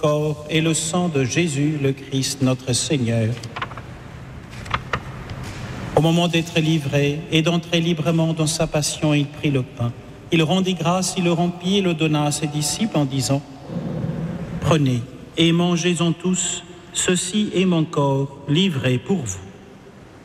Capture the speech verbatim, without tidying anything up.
corps et le sang de Jésus le Christ notre Seigneur. Au moment d'être livré et d'entrer librement dans sa passion, il prit le pain. Il rendit grâce, il le rompit et le donna à ses disciples en disant « Prenez et mangez-en tous, ceci est mon corps livré pour vous. »